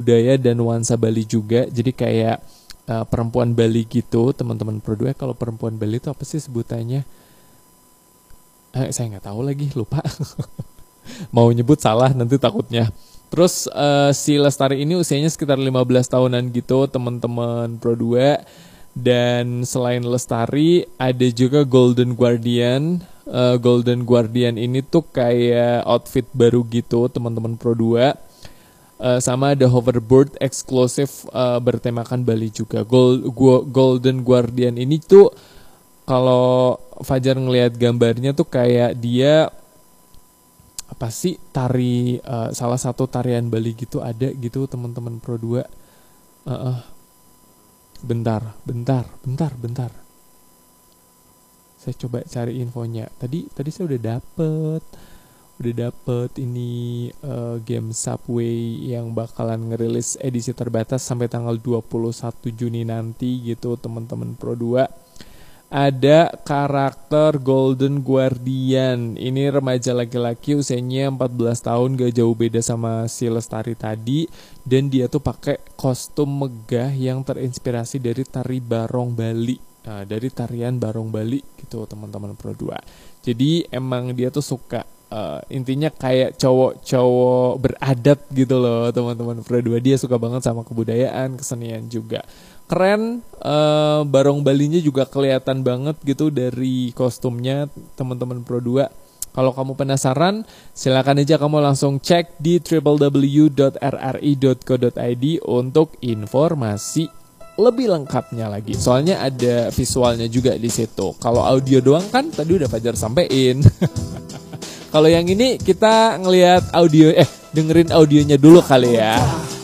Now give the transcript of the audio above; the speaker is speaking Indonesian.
budaya dan nuansa Bali juga. Jadi kayak perempuan Bali gitu, teman-teman Pro 2. Kalau perempuan Bali itu apa sih sebutannya? Saya nggak tahu lagi, lupa. Mau nyebut salah nanti takutnya. Terus si Lestari ini usianya sekitar 15 tahunan gitu, teman-teman Pro 2. Dan selain Lestari, ada juga Golden Guardian. Golden Guardian ini tuh kayak outfit baru gitu, teman-teman Pro 2. Sama ada hoverboard eksklusif bertemakan Bali juga. Golden Guardian ini tuh kalau Fajar ngelihat gambarnya tuh kayak dia apa sih tari salah satu tarian Bali gitu ada gitu teman-teman Pro 2. Bentar. Saya coba cari infonya. Tadi saya udah dapet ini game Subway yang bakalan ngerilis edisi terbatas sampai tanggal 21 Juni nanti gitu teman-teman Pro 2. Ada karakter Golden Guardian. Ini remaja laki-laki usianya 14 tahun, gak jauh beda sama si Lestari tadi. Dan dia tuh pakai kostum megah yang terinspirasi dari tari Barong Bali. Nah, dari tarian Barong Bali gitu teman-teman Pro 2. Jadi emang dia tuh suka intinya kayak cowok-cowok beradab gitu loh teman-teman Pro 2. Dia suka banget sama kebudayaan, kesenian juga. Keren, Barong Balinya juga kelihatan banget gitu dari kostumnya teman-teman Pro 2. Kalau kamu penasaran, silakan aja kamu langsung cek di www.rri.co.id untuk informasi lebih lengkapnya lagi. Soalnya ada visualnya juga di situ. Kalau audio doang kan tadi udah Fajar sampein. Kalau yang ini kita ngelihat dengerin audionya dulu kali ya.